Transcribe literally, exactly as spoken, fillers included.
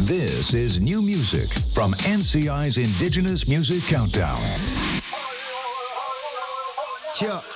This is new music from N C I's Indigenous Music Countdown. Yeah.